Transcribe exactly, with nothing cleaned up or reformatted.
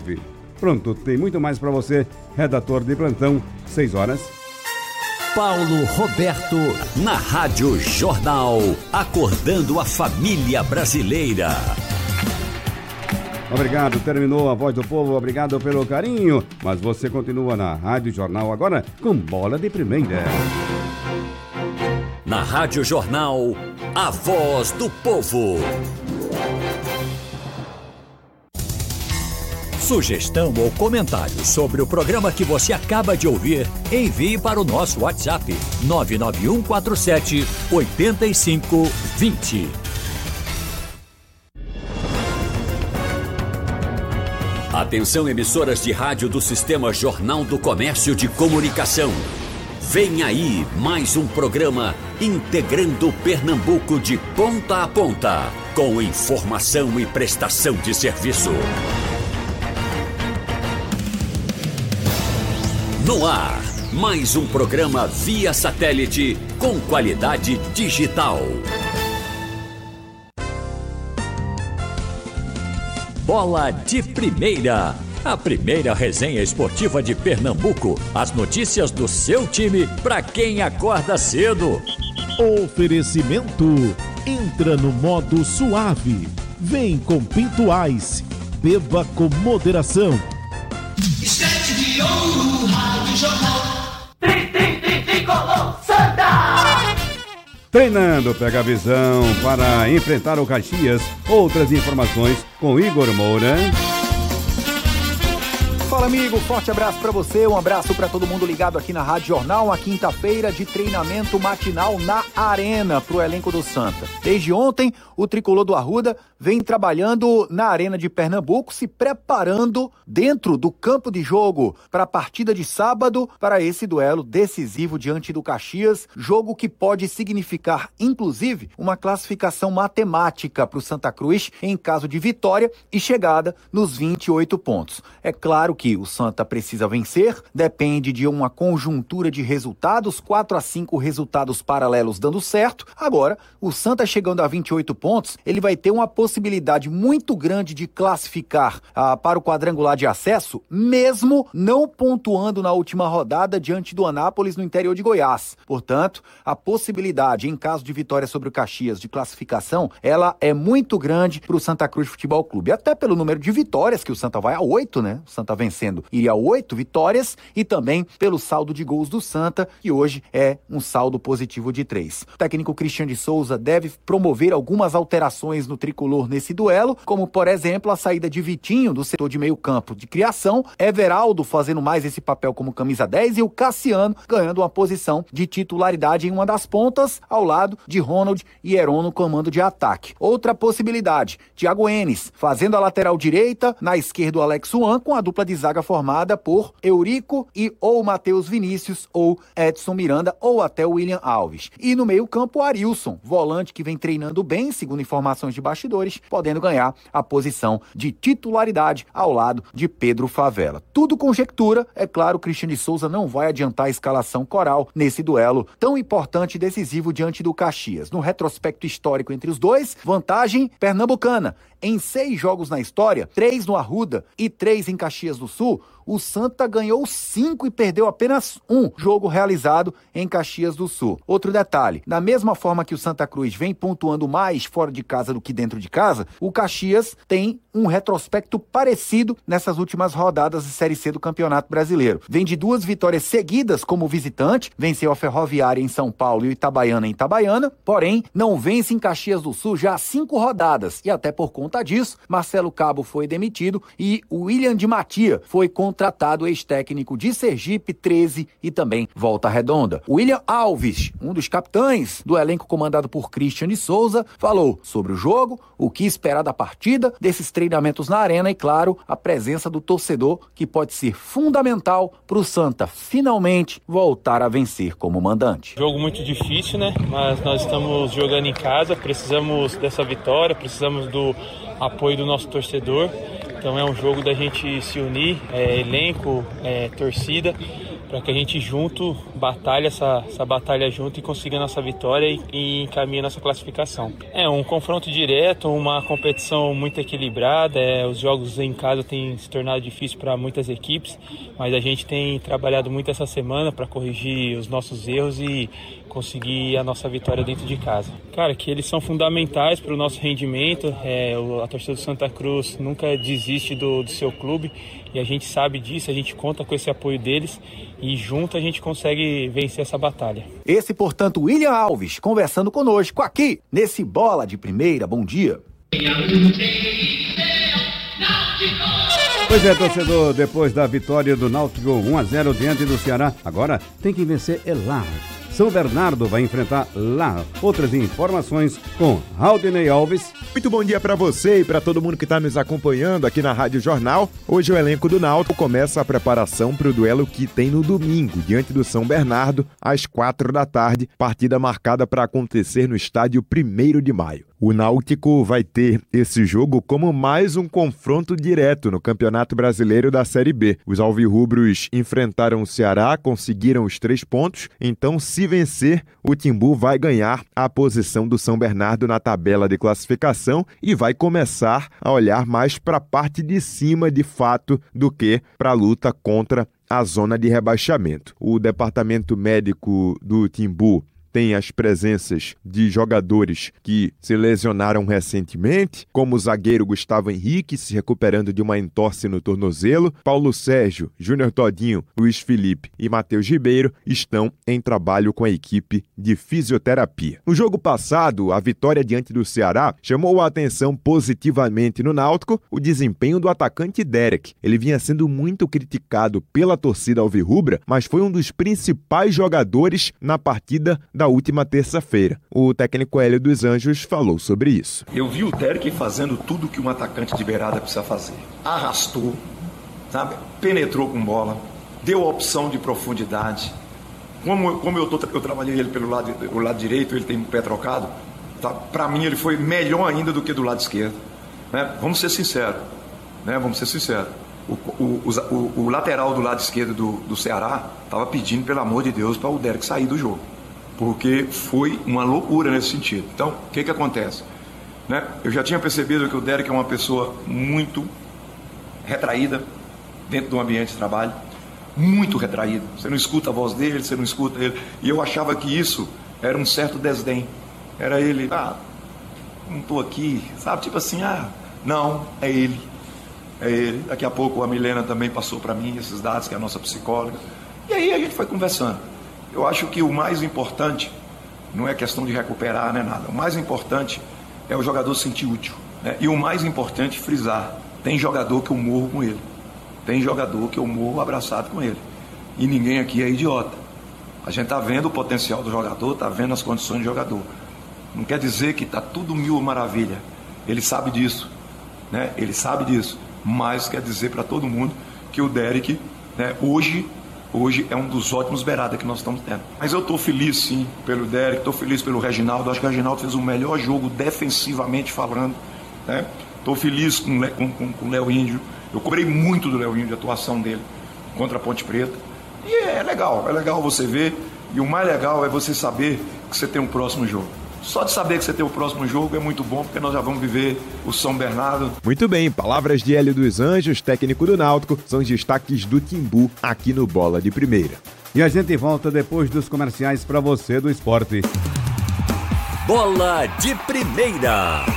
nove. Pronto, tem muito mais para você, redator de plantão, seis horas. Paulo Roberto, na Rádio Jornal, acordando a família brasileira. Obrigado, terminou a Voz do Povo, obrigado pelo carinho, mas você continua na Rádio Jornal agora com Bola de Primeira. Na Rádio Jornal, a Voz do Povo. Sugestão ou comentário sobre o programa que você acaba de ouvir, envie para o nosso WhatsApp nove nove um quatro sete oito cinco dois zero. Atenção, emissoras de rádio do Sistema Jornal do Comércio de Comunicação. Vem aí mais um programa integrando Pernambuco de ponta a ponta, com informação e prestação de serviço. No ar, mais um programa via satélite com qualidade digital. Bola de Primeira, a primeira resenha esportiva de Pernambuco. As notícias do seu time para quem acorda cedo. Oferecimento, entra no modo suave. Vem com Pinto Ice, beba com moderação. Estete de ouro, Rádio Jornal. Tri, tri, tri, tricolor, Santa! Treinando, pega a visão para enfrentar o Caxias. Outras informações com Igor Moura. Fala, amigo, forte abraço pra você, um abraço pra todo mundo ligado aqui na Rádio Jornal, uma quinta-feira de treinamento matinal na Arena pro elenco do Santa. Desde ontem, o tricolor do Arruda vem trabalhando na Arena de Pernambuco, se preparando dentro do campo de jogo para a partida de sábado, para esse duelo decisivo diante do Caxias, jogo que pode significar, inclusive, uma classificação matemática pro Santa Cruz em caso de vitória e chegada nos vinte e oito pontos. É claro que o Santa precisa vencer, depende de uma conjuntura de resultados, quatro a cinco resultados paralelos dando certo. Agora, o Santa chegando a vinte e oito pontos, ele vai ter uma possibilidade muito grande de classificar ah, para o quadrangular de acesso, mesmo não pontuando na última rodada diante do Anápolis no interior de Goiás. Portanto, a possibilidade, em caso de vitória sobre o Caxias, de classificação, ela é muito grande para o Santa Cruz Futebol Clube, até pelo número de vitórias, que o Santa vai a oito, né? O Santa vencendo iria a oito vitórias, e também pelo saldo de gols do Santa, que hoje é um saldo positivo de três. O técnico Christian de Souza deve promover algumas alterações no tricolor nesse duelo, como, por exemplo, a saída de Vitinho do setor de meio campo de criação, Everaldo fazendo mais esse papel como camisa dez e o Cassiano ganhando uma posição de titularidade em uma das pontas, ao lado de Ronald e Heron no comando de ataque. Outra possibilidade, Thiago Enes fazendo a lateral direita, na esquerda o Alex Juan, com a dupla de zaga formada por Eurico e ou Matheus Vinícius ou Edson Miranda ou até o William Alves. E no meio campo o Arilson, volante que vem treinando bem, segundo informações de bastidores, podendo ganhar a posição de titularidade ao lado de Pedro Favela. Tudo conjectura, é claro, o Christian de Souza não vai adiantar a escalação coral nesse duelo tão importante e decisivo diante do Caxias. No retrospecto histórico entre os dois, vantagem pernambucana. Em seis jogos na história, três no Arruda e três em Caxias do Sul, o Santa ganhou cinco e perdeu apenas um jogo realizado em Caxias do Sul. Outro detalhe, da mesma forma que o Santa Cruz vem pontuando mais fora de casa do que dentro de casa, o Caxias tem um retrospecto parecido nessas últimas rodadas de Série C do Campeonato Brasileiro. Vem de duas vitórias seguidas como visitante, venceu a Ferroviária em São Paulo e o Itabaiana em Itabaiana, porém não vence em Caxias do Sul já há cinco rodadas, e até por conta disso, Marcelo Cabo foi demitido e o William de Matia foi contratado, ex-técnico de Sergipe, treze e também Volta Redonda. William Alves, um dos capitães do elenco comandado por Christian de Souza, falou sobre o jogo, o que esperar da partida, desses treinamentos na arena e, claro, a presença do torcedor, que pode ser fundamental para o Santa finalmente voltar a vencer como mandante. Jogo muito difícil, né? Mas nós estamos jogando em casa, precisamos dessa vitória, precisamos do apoio do nosso torcedor. Então é um jogo da gente se unir, é, elenco, é, torcida, para que a gente junto batalhe essa, essa batalha junto e consiga a nossa vitória e, e encaminhe a nossa classificação. É um confronto direto, uma competição muito equilibrada, é, os jogos em casa têm se tornado difícil para muitas equipes, mas a gente tem trabalhado muito essa semana para corrigir os nossos erros e conseguir a nossa vitória dentro de casa. Cara, que eles são fundamentais para o nosso rendimento, é, a torcida do Santa Cruz nunca desiste do, do seu clube e a gente sabe disso, a gente conta com esse apoio deles e junto a gente consegue vencer essa batalha. Esse, portanto, William Alves, conversando conosco aqui, nesse Bola de Primeira. Bom dia. Pois é, torcedor, depois da vitória do Náutico um a zero diante do Ceará, agora tem que vencer é lá. São Bernardo vai enfrentar lá. Outras informações com Raudinei Alves. Muito bom dia para você e para todo mundo que está nos acompanhando aqui na Rádio Jornal. Hoje o elenco do Náutico começa a preparação para o duelo que tem no domingo, diante do São Bernardo, às quatro da tarde, partida marcada para acontecer no estádio primeiro de maio. O Náutico vai ter esse jogo como mais um confronto direto no Campeonato Brasileiro da Série B. Os alvirrubros enfrentaram o Ceará, conseguiram os três pontos, então se vencer, o Timbu vai ganhar a posição do São Bernardo na tabela de classificação e vai começar a olhar mais para a parte de cima de fato do que para a luta contra a zona de rebaixamento. O departamento médico do Timbu tem as presenças de jogadores que se lesionaram recentemente, como o zagueiro Gustavo Henrique, se recuperando de uma entorse no tornozelo. Paulo Sérgio, Júnior Todinho, Luiz Felipe e Matheus Ribeiro estão em trabalho com a equipe de fisioterapia. No jogo passado, a vitória diante do Ceará chamou a atenção positivamente no Náutico o desempenho do atacante Derek. Ele vinha sendo muito criticado pela torcida alvirrubra, mas foi um dos principais jogadores na partida da última terça-feira. O técnico Hélio dos Anjos falou sobre isso. Eu vi o Derek fazendo tudo que um atacante de beirada precisa fazer. Arrastou, sabe? Penetrou com bola, deu opção de profundidade. Como, como eu, tô, eu trabalhei ele pelo lado, o lado direito, ele tem o pé trocado, tá? Para mim ele foi melhor ainda do que do lado esquerdo. Né? Vamos ser sinceros. Né? Vamos ser sinceros. O, o, o, o lateral do lado esquerdo do, do Ceará estava pedindo, pelo amor de Deus, para o Derek sair do jogo. Porque foi uma loucura nesse sentido. Então, o que que acontece? Né? Eu já tinha percebido que o Derek é uma pessoa muito retraída dentro do ambiente de trabalho, muito retraído. Você não escuta a voz dele, você não escuta ele. E eu achava que isso era um certo desdém. Era ele, ah, não estou aqui, sabe? Tipo assim, ah, não, é ele. É ele. Daqui a pouco a Milena também passou para mim esses dados, que é a nossa psicóloga. E aí a gente foi conversando. Eu acho que o mais importante não é questão de recuperar, nem nada. O mais importante é o jogador se sentir útil. Né? E o mais importante, frisar, tem jogador que eu morro com ele. Tem jogador que eu morro abraçado com ele. E ninguém aqui é idiota. A gente está vendo o potencial do jogador, está vendo as condições do jogador. Não quer dizer que está tudo mil maravilha. Ele sabe disso. Né? Ele sabe disso. Mas quer dizer para todo mundo que o Derek, né, hoje... Hoje é um dos ótimos beirada que nós estamos tendo. Mas eu estou feliz sim pelo Derek, estou feliz pelo Reginaldo. Acho que o Reginaldo fez o melhor jogo defensivamente falando. Estou né? feliz com, com, com, com o Léo Índio. Eu cobrei muito do Léo Índio, a atuação dele contra a Ponte Preta. E é legal, é legal você ver. E o mais legal é você saber que você tem um próximo jogo. Só de saber que você tem o próximo jogo é muito bom, porque nós já vamos viver o São Bernardo. Muito bem, palavras de Hélio dos Anjos, técnico do Náutico, são os destaques do Timbu aqui no Bola de Primeira. E a gente volta depois dos comerciais para você do esporte. Bola de Primeira.